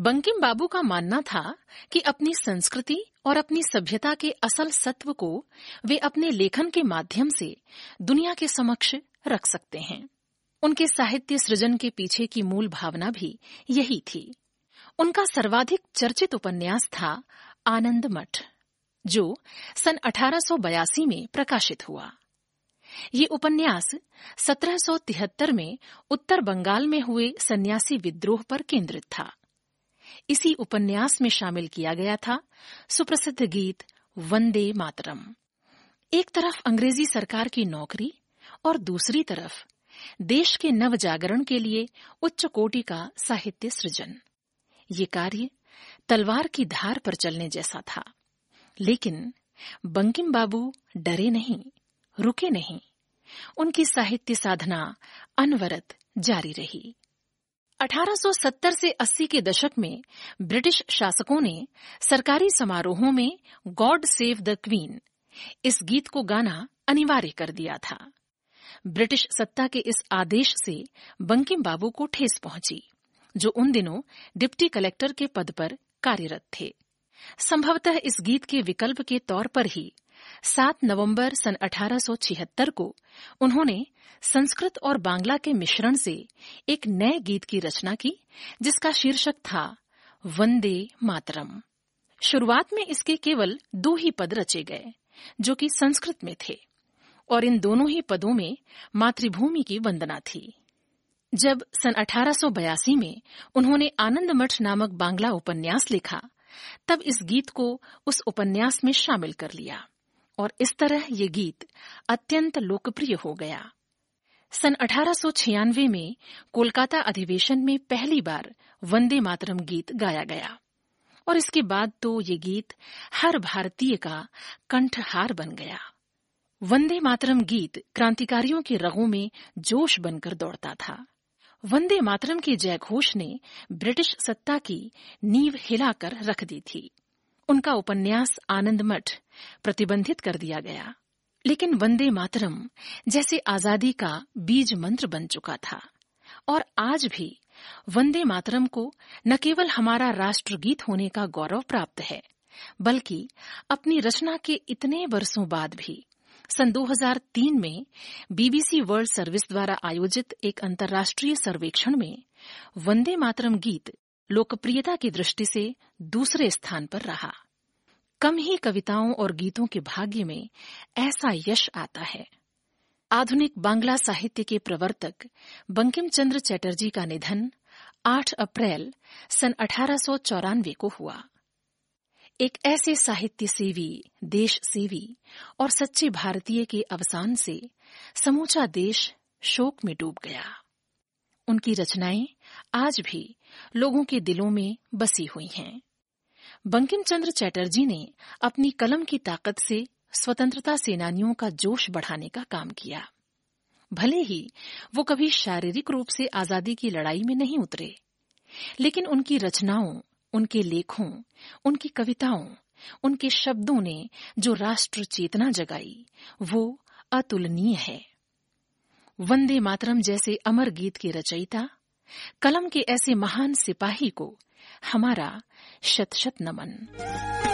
बंकिम बाबू का मानना था कि अपनी संस्कृति और अपनी सभ्यता के असल सत्व को वे अपने लेखन के माध्यम से दुनिया के समक्ष रख सकते हैं। उनके साहित्य सृजन के पीछे की मूल भावना भी यही थी। उनका सर्वाधिक चर्चित उपन्यास था आनंद मठ, जो सन 1882 में प्रकाशित हुआ। ये उपन्यास 1773 में उत्तर बंगाल में हुए सन्यासी विद्रोह पर केंद्रित था। इसी उपन्यास में शामिल किया गया था सुप्रसिद्ध गीत वंदे मातरम। एक तरफ अंग्रेजी सरकार की नौकरी और दूसरी तरफ देश के नव जागरण के लिए उच्च कोटि का साहित्य सृजन। ये कार्य तलवार की धार पर चलने जैसा था। लेकिन बंकिम बाबू डरे नहीं, रुके नहीं। उनकी साहित्य साधना अनवरत जारी रही। 1870 से 80 के दशक में ब्रिटिश शासकों ने सरकारी समारोहों में गॉड सेव द क्वीन इस गीत को गाना अनिवार्य कर दिया था। ब्रिटिश सत्ता के इस आदेश से बंकिम बाबू को ठेस पहुंची, जो उन दिनों डिप्टी कलेक्टर के पद पर कार्यरत थे। संभवतः इस गीत के विकल्प के तौर पर ही 7 नवंबर सन 1876 को उन्होंने संस्कृत और बांग्ला के मिश्रण से एक नए गीत की रचना की, जिसका शीर्षक था वंदे मातरम। शुरुआत में इसके केवल 2 ही पद रचे गए, जो कि संस्कृत में थे, और इन दोनों ही पदों में मातृभूमि की वंदना थी। जब सन 1882 में उन्होंने आनंद मठ नामक बांग्ला उपन्यास लिखा, तब इस गीत को उस उपन्यास में शामिल कर लिया, और इस तरह ये गीत अत्यंत लोकप्रिय हो गया। सन 1896 में कोलकाता अधिवेशन में पहली बार वंदे मातरम गीत गाया गया, और इसके बाद तो ये गीत हर भारतीय का कंठहार बन गया। वंदे मातरम गीत क्रांतिकारियों के रगों में जोश बनकर दौड़ता था। वंदे मातरम के जयघोष ने ब्रिटिश सत्ता की नींव हिलाकर रख दी थी। उनका उपन्यास आनंद मठ प्रतिबंधित कर दिया गया, लेकिन वंदे मातरम जैसे आजादी का बीज मंत्र बन चुका था। और आज भी वंदे मातरम को न केवल हमारा राष्ट्रगीत होने का गौरव प्राप्त है, बल्कि अपनी रचना के इतने वर्षों बाद भी सन 2003 में बीबीसी वर्ल्ड सर्विस द्वारा आयोजित एक अंतर्राष्ट्रीय सर्वेक्षण में वंदे मातरम गीत लोकप्रियता की दृष्टि से दूसरे स्थान पर रहा। कम ही कविताओं और गीतों के भाग्य में ऐसा यश आता है। आधुनिक बांग्ला साहित्य के प्रवर्तक बंकिम चंद्र चटर्जी का निधन 8 अप्रैल सन 1894 को हुआ। एक ऐसे साहित्य सेवी, देश सेवी और सच्चे भारतीय के अवसान से समूचा देश शोक में डूब गया। उनकी रचनाएं आज भी लोगों के दिलों में बसी हुई हैं। बंकिम चंद्र चटर्जी ने अपनी कलम की ताकत से स्वतंत्रता सेनानियों का जोश बढ़ाने का काम किया। भले ही वो कभी शारीरिक रूप से आजादी की लड़ाई में नहीं उतरे, लेकिन उनकी रचनाओं, उनके लेखों, उनकी कविताओं, उनके शब्दों ने जो राष्ट्र चेतना जगाई, वो अतुलनीय है। वंदे मातरम जैसे अमर गीत के रचयिता, कलम के ऐसे महान सिपाही को हमारा शत शत नमन।